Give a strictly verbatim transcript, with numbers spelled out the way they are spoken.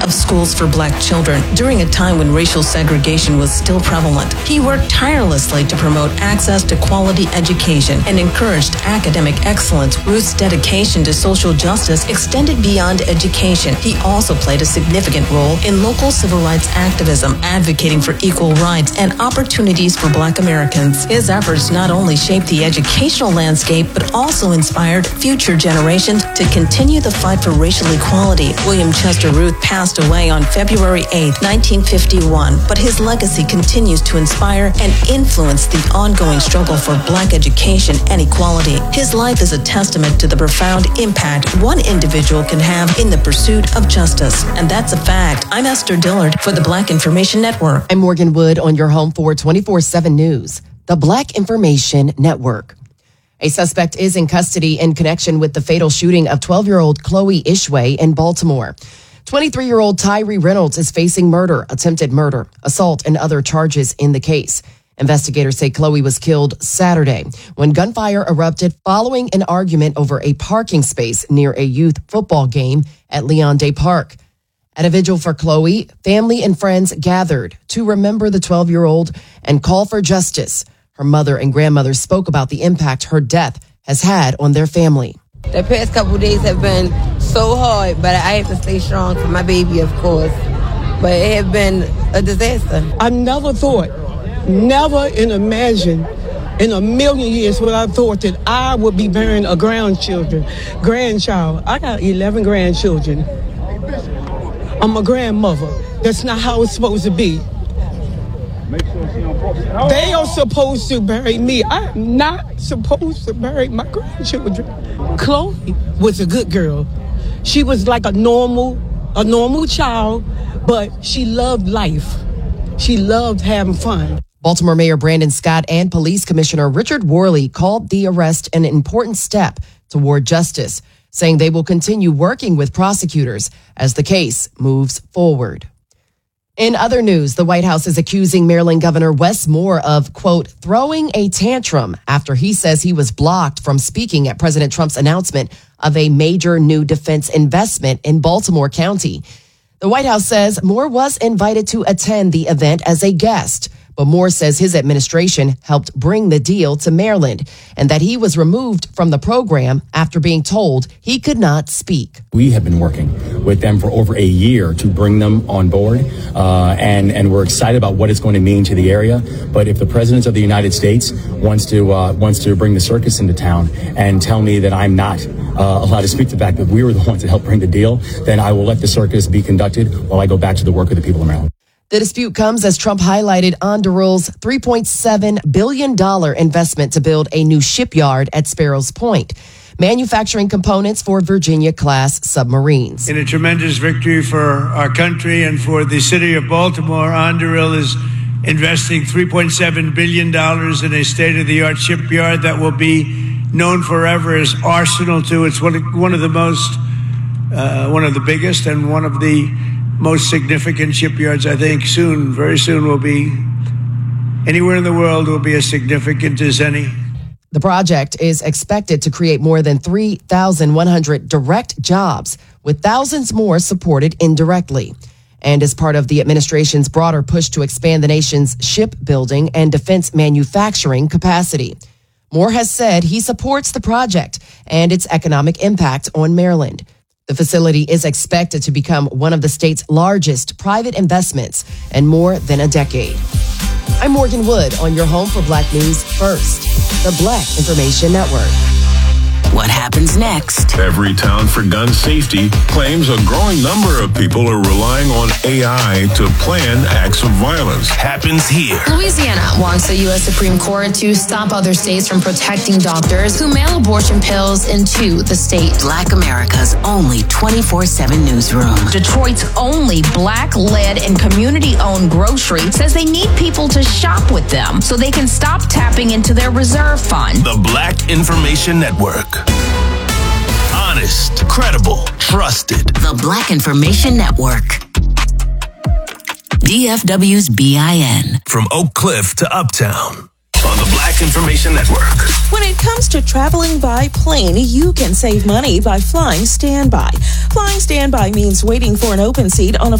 of schools for black children during a time when racial segregation was still prevalent. He worked tirelessly to promote access to quality education and encouraged academic excellence. Ruth's dedication to social justice extended beyond education. He also played a significant role in local civil rights activism, advocating for equal rights and opportunities for black Americans. His efforts not only shaped the educational landscape, but also inspired future generations to continue the fight for racial equality. William Chester Ruth passed away on February eighth, nineteen fifty-one, but his legacy continues to inspire and influence the ongoing struggle for black education and equality. His life is a testament to the profound impact one individual can have in the pursuit of justice. And that's a fact. I'm Esther Dillard for the Black Information Network. I'm Morgan Wood on your home for twenty-four seven News, the Black Information Network. A suspect is in custody in connection with the fatal shooting of twelve-year-old Chloe Ishway in Baltimore. twenty-three-year-old Tyree Reynolds is facing murder, attempted murder, assault, and other charges in the case. Investigators say Chloe was killed Saturday when gunfire erupted following an argument over a parking space near a youth football game at Leon Day Park. At a vigil for Chloe, family and friends gathered to remember the twelve-year-old and call for justice. Her mother and grandmother spoke about the impact her death has had on their family. The past couple of days have been so hard, but I have to stay strong for my baby, of course. But it has been a disaster. I never thought, never in imagine, in a million years would I thought that I would be bearing a grandchildren, grandchild. I got eleven grandchildren. I'm a grandmother. That's not how it's supposed to be. They are supposed to bury me. I'm not supposed to bury my grandchildren. Chloe was a good girl. She was like a normal, a normal child, but she loved life. She loved having fun. Baltimore Mayor Brandon Scott and Police Commissioner Richard Worley called the arrest an important step toward justice, saying they will continue working with prosecutors as the case moves forward. In other news, the White House is accusing Maryland Governor Wes Moore of, quote, throwing a tantrum after he says he was blocked from speaking at President Trump's announcement of a major new defense investment in Baltimore County. The White House says Moore was invited to attend the event as a guest, but Moore says his administration helped bring the deal to Maryland and that he was removed from the program after being told he could not speak. We have been working with them for over a year to bring them on board, uh, and, and we're excited about what it's going to mean to the area. But if the President of the United States wants to uh, wants to bring the circus into town and tell me that I'm not uh, allowed to speak to the fact that we were the ones that helped bring the deal, then I will let the circus be conducted while I go back to the work of the people of Maryland. The dispute comes as Trump highlighted Anduril's three point seven billion dollars investment to build a new shipyard at Sparrows Point, manufacturing components for Virginia-class submarines. In a tremendous victory for our country and for the city of Baltimore, Anduril is investing three point seven billion dollars in a state-of-the-art shipyard that will be known forever as Arsenal two. It's one of, one of the most, uh, one of the biggest and one of the most significant shipyards. I think soon, very soon, will be anywhere in the world will be as significant as any. The project is expected to create more than three thousand one hundred direct jobs, with thousands more supported indirectly, and is part of the administration's broader push to expand the nation's shipbuilding and defense manufacturing capacity. Moore has said he supports the project and its economic impact on Maryland. The facility is expected to become one of the state's largest private investments in more than a decade. I'm Morgan Wood on your home for Black News First, the Black Information Network. What happens next? Every Town for Gun Safety claims a growing number of people are relying on A I to plan acts of violence. Happens here. Louisiana wants the U S Supreme Court to stop other states from protecting doctors who mail abortion pills into the state. Black America's only twenty-four seven newsroom. Detroit's only Black-led and community-owned grocery says they need people to shop with them so they can stop tapping into their reserve fund. The Black Information Network. Honest, credible, trusted. The Black Information Network. D F W's B I N. From Oak Cliff to Uptown. On the Black Information Network. When it comes to traveling by plane, you can save money by flying standby. Flying standby means waiting for an open seat on a